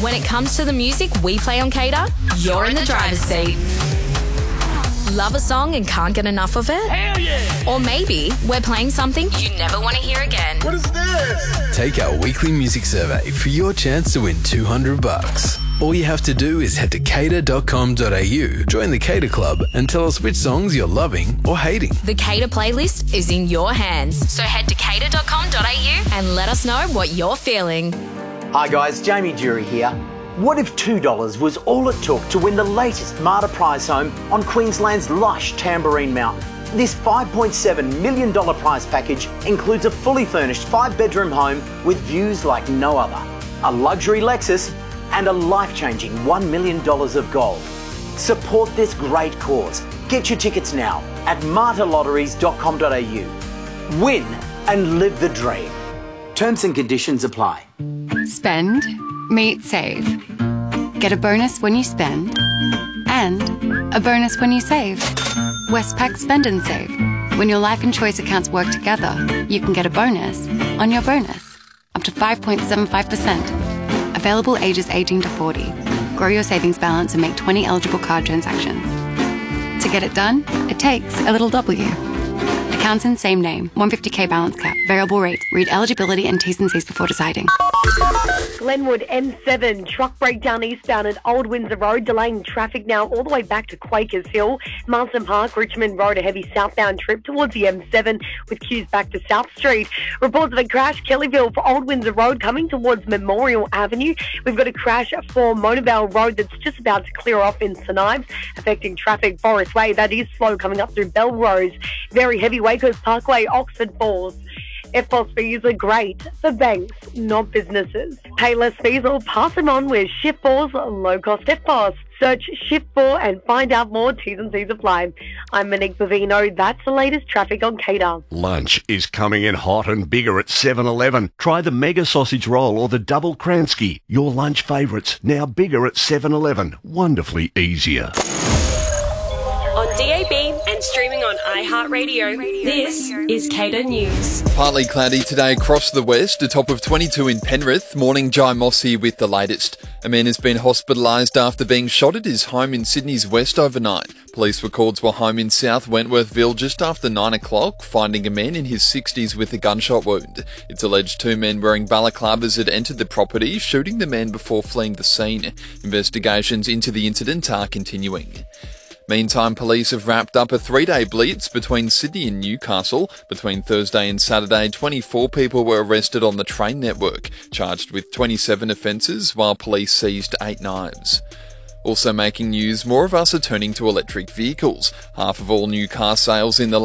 When it comes to the music we play on Cater, you're in the driver's seat. Love a song and can't get enough of it? Hell yeah! Or maybe we're playing something you never want to hear again. What is this? Take our weekly music survey for your chance to win $200. All you have to do is head to cater.com.au, join the Cater Club, and tell us which songs you're loving or hating. The Cater playlist is in your hands, so head to cater.com.au and let us know what you're feeling. Hi guys, Jamie Jury here. What if $2 was all it took to win the latest Marta prize home on Queensland's lush Tamborine Mountain? This $5.7 million prize package includes a fully furnished 5-bedroom home with views like no other, a luxury Lexus, and a life-changing $1 million of gold. Support this great cause. Get your tickets now at martalotteries.com.au. Win and live the dream. Terms and conditions apply. Spend, meet, save. Get a bonus when you spend and a bonus when you save. Westpac Spend and Save. When your life and choice accounts work together, you can get a bonus on your bonus. Up to 5.75%. Available ages 18 to 40. Grow your savings balance and make 20 eligible card transactions. To get it done, it takes a little W. Accounts in same name. 150k balance cap. Variable rate. Read eligibility and T's and C's before deciding. Glenwood M7 truck breakdown eastbound at Old Windsor Road, delaying traffic now all the way back to Quakers Hill. Marsden Park, Richmond Road, a heavy southbound trip towards the M7 with queues back to South Street. Reports of a crash, Kellyville for Old Windsor Road coming towards Memorial Avenue. We've got a crash for Monavale Road that's just about to clear off in St Ives, affecting traffic. Forest Way, that is slow coming up through Belrose. Very heavy Wacos Parkway, Oxford Falls. FBOS fees are great for banks, not businesses. Pay less fees or pass them on with Shift4's low-cost FBOS. Search Shift4 and find out more. T's and C's apply. I'm Monique Bavino. That's the latest traffic on Cater. Lunch is coming in hot and bigger at 7-Eleven. Try the Mega Sausage Roll or the Double Kransky. Your lunch favourites, now bigger at 7-Eleven. Wonderfully easier. On DAB and streaming on iHeartRadio, this is Cater News. Partly cloudy today across the west, a top of 22 in Penrith. Morning, Jai Mossy with the latest. A man has been hospitalised after being shot at his home in Sydney's west overnight. Police records were home in South Wentworthville just after 9 o'clock, finding a man in his 60s with a gunshot wound. It's alleged 2 men wearing balaclavas had entered the property, shooting the man before fleeing the scene. Investigations into the incident are continuing. Meantime, police have wrapped up a 3-day blitz between Sydney and Newcastle. Between Thursday and Saturday, 24 people were arrested on the train network, charged with 27 offences, while police seized 8 knives. Also making news, more of us are turning to electric vehicles. Half of all new car sales in the